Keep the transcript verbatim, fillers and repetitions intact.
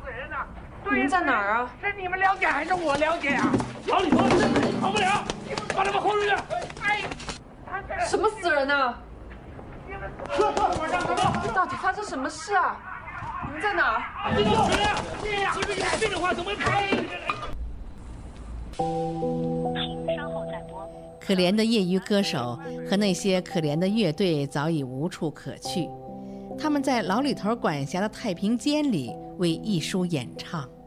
人呢？ 您在哪儿啊？ 是你们了解还是我了解啊？老李头，跑不了，把他们轰出去！哎， 什么死人呢？ 撤撤，我让他们。 到底发生什么事啊？你们在哪儿？ 这个谁呀？这呀，你们这的话怎么跑？ 请稍后再拨。 可怜的业余歌手和那些可怜的乐队早已无处可去，他们在老李头管辖的太平间里为艺术演唱。